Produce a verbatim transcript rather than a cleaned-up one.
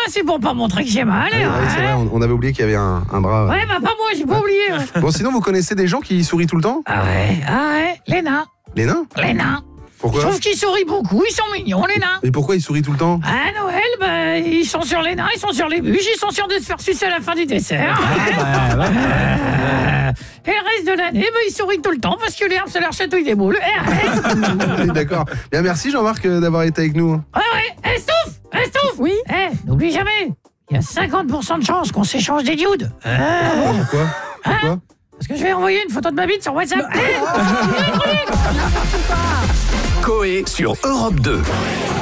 c'est pour pas montrer que j'ai mal. Ah, ouais. ouais, c'est vrai, on, on avait oublié qu'il y avait un, un bras. Ouais, bah pas moi, j'ai pas oublié. Ouais. Bon, sinon, vous connaissez des gens qui sourient tout le temps? Ah ouais, ah ouais, les nains. Les nains? Les nains. Je Pourquoi? trouve qu'ils sourient beaucoup, ils sont mignons, les nains. Et pourquoi ils sourient tout le temps? À Noël, bah, ils sont sur les nains, ils sont sur les bûches, ils sont sûrs de se faire sucer à la fin du dessert. Ah, bah, ouais. Euh, Et le reste de l'année, bah, ils sourient tout le temps parce que les herbes, ça leur chatouille des boules. Eh, ouais, Oui, d'accord. Bien, merci Jean-Marc euh, d'avoir été avec nous. ouais, ouais. Eh, Stouff, eh, Stouff. Oui. Eh, n'oublie jamais, il y a cinquante pour cent de chances qu'on s'échange des nudes. Euh, Pourquoi? Pourquoi? parce que je vais envoyer une photo de ma bite sur WhatsApp. Eh, Coé sur Europe deux.